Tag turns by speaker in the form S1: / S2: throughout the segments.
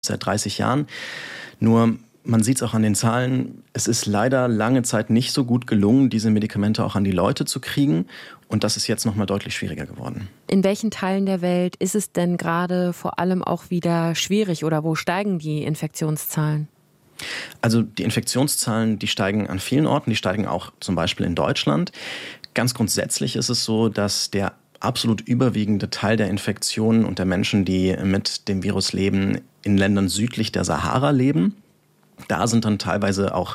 S1: seit 30 Jahren. Nur man sieht es auch an den Zahlen, es ist leider lange Zeit nicht so gut gelungen, diese Medikamente auch an die Leute zu kriegen. Und das ist jetzt nochmal deutlich schwieriger geworden.
S2: In welchen Teilen der Welt ist es denn gerade vor allem auch wieder schwierig oder wo steigen die Infektionszahlen?
S1: Also die Infektionszahlen, die steigen an vielen Orten, die steigen auch zum Beispiel in Deutschland. Ganz grundsätzlich ist es so, dass der absolut überwiegende Teil der Infektionen und der Menschen, die mit dem Virus leben, in Ländern südlich der Sahara leben. Da sind dann teilweise auch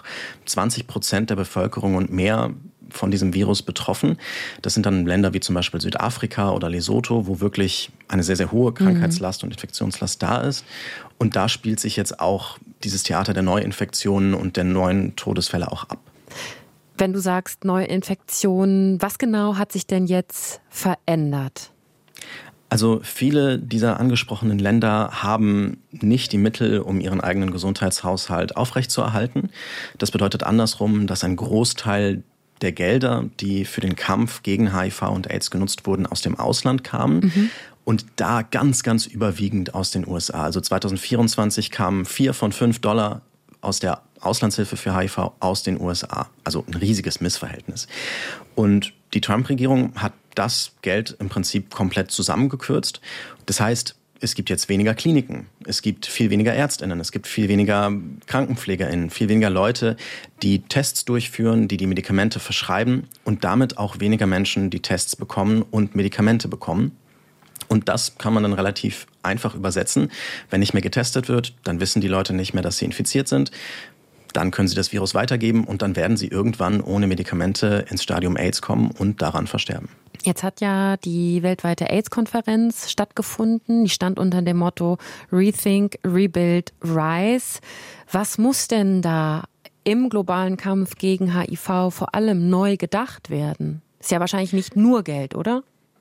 S1: 20% der Bevölkerung und mehr von diesem Virus betroffen. Das sind dann Länder wie zum Beispiel Südafrika oder Lesotho, wo wirklich eine sehr, sehr hohe Krankheitslast und Infektionslast da ist. Und da spielt sich jetzt auch dieses Theater der Neuinfektionen und der neuen Todesfälle auch ab.
S2: Wenn du sagst Neuinfektionen, was genau hat sich denn jetzt verändert?
S1: Also viele dieser angesprochenen Länder haben nicht die Mittel, um ihren eigenen Gesundheitshaushalt aufrechtzuerhalten. Das bedeutet andersrum, dass ein Großteil der Gelder, die für den Kampf gegen HIV und AIDS genutzt wurden, aus dem Ausland kamen. Und da ganz, ganz überwiegend aus den USA. Also 2024 kamen 4 von 5 Dollar aus der Auslandshilfe für HIV aus den USA. Also ein riesiges Missverhältnis. Und die Trump-Regierung hat das Geld im Prinzip komplett zusammengekürzt. Das heißt, es gibt jetzt weniger Kliniken, es gibt viel weniger ÄrztInnen, es gibt viel weniger KrankenpflegerInnen, viel weniger Leute, die Tests durchführen, die Medikamente verschreiben und damit auch weniger Menschen, die Tests bekommen und Medikamente bekommen. Und das kann man dann relativ einfach übersetzen. Wenn nicht mehr getestet wird, dann wissen die Leute nicht mehr, dass sie infiziert sind. Dann können sie das Virus weitergeben und dann werden sie irgendwann ohne Medikamente ins Stadium AIDS kommen und daran versterben.
S2: Jetzt hat ja die weltweite AIDS-Konferenz stattgefunden. Die stand unter dem Motto Rethink, Rebuild, Rise. Was muss denn da im globalen Kampf gegen HIV vor allem neu gedacht werden? Ist ja wahrscheinlich nicht nur Geld, oder?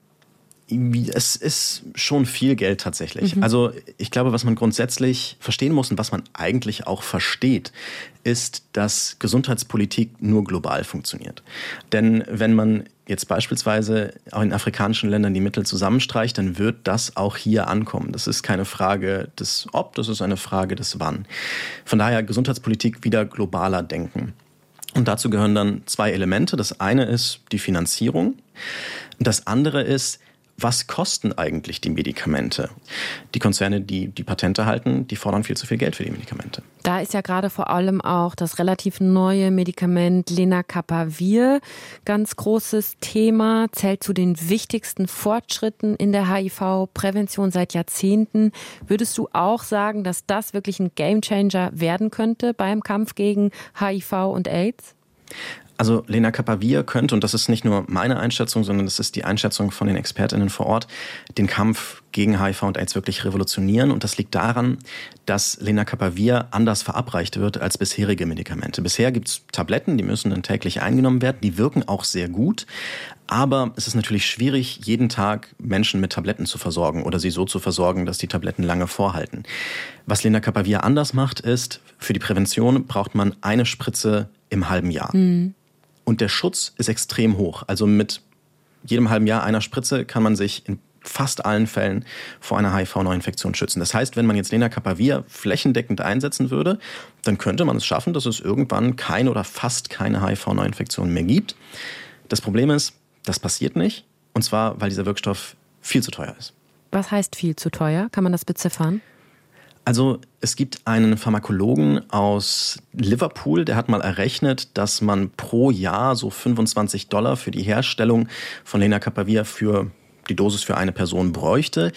S1: Es ist schon viel Geld tatsächlich. Also ich glaube, was man grundsätzlich verstehen muss und was man eigentlich auch versteht, ist, dass Gesundheitspolitik nur global funktioniert. Denn wenn man jetzt beispielsweise auch in afrikanischen Ländern die Mittel zusammenstreicht, dann wird das auch hier ankommen. Das ist keine Frage des Ob, das ist eine Frage des Wann. Von daher Gesundheitspolitik wieder globaler denken. Und dazu gehören dann 2 Elemente. Das eine ist die Finanzierung und das andere ist, was kosten eigentlich die Medikamente? Die Konzerne, die Patente halten, die fordern viel zu viel Geld für die Medikamente.
S2: Da ist ja gerade vor allem auch das relativ neue Medikament Lenacapavir ganz großes Thema, zählt zu den wichtigsten Fortschritten in der HIV-Prävention seit Jahrzehnten. Würdest du auch sagen, dass das wirklich ein Gamechanger werden könnte beim Kampf gegen HIV und AIDS?
S1: Also Lenacapavir könnte, und das ist nicht nur meine Einschätzung, sondern das ist die Einschätzung von den ExpertInnen vor Ort, den Kampf gegen HIV und AIDS wirklich revolutionieren. Und das liegt daran, dass Lenacapavir anders verabreicht wird als bisherige Medikamente. Bisher gibt es Tabletten, die müssen dann täglich eingenommen werden. Die wirken auch sehr gut. Aber es ist natürlich schwierig, jeden Tag Menschen mit Tabletten zu versorgen oder sie so zu versorgen, dass die Tabletten lange vorhalten. Was Lenacapavir anders macht, ist, für die Prävention braucht man eine Spritze im halben Jahr. Und der Schutz ist extrem hoch. Also mit jedem halben Jahr einer Spritze kann man sich in fast allen Fällen vor einer HIV-Neuinfektion schützen. Das heißt, wenn man jetzt Lenacapavir flächendeckend einsetzen würde, dann könnte man es schaffen, dass es irgendwann keine oder fast keine HIV-Neuinfektion mehr gibt. Das Problem ist, das passiert nicht. Und zwar, weil dieser Wirkstoff viel zu teuer ist.
S2: Was heißt viel zu teuer? Kann man das beziffern?
S1: Also es gibt einen Pharmakologen aus Liverpool, der hat mal errechnet, dass man pro Jahr so $25 für die Herstellung von Lenacapavir für die Dosis für eine Person bräuchte.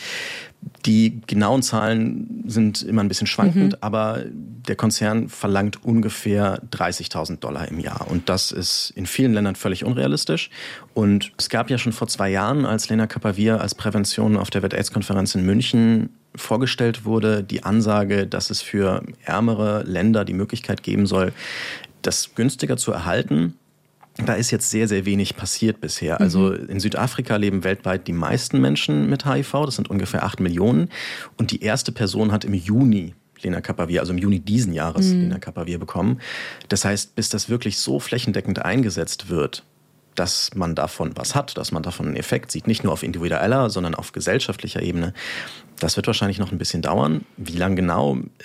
S1: Die genauen Zahlen sind immer ein bisschen schwankend, aber der Konzern verlangt ungefähr $30.000 im Jahr. Und das ist in vielen Ländern völlig unrealistisch. Und es gab ja schon vor 2 Jahren, als Lenacapavir als Prävention auf der Welt-AIDS-Konferenz in München vorgestellt wurde, die Ansage, dass es für ärmere Länder die Möglichkeit geben soll, das günstiger zu erhalten. Da ist jetzt sehr, sehr wenig passiert bisher. Also in Südafrika leben weltweit die meisten Menschen mit HIV. Das sind ungefähr 8 Millionen. Und die erste Person hat im Juni Lenacapavir, also im Juni diesen Jahres Lenacapavir bekommen. Das heißt, bis das wirklich so flächendeckend eingesetzt wird, dass man davon was hat, dass man davon einen Effekt sieht, nicht nur auf individueller, sondern auf gesellschaftlicher Ebene. Das wird wahrscheinlich noch ein bisschen dauern. Wie lang genau,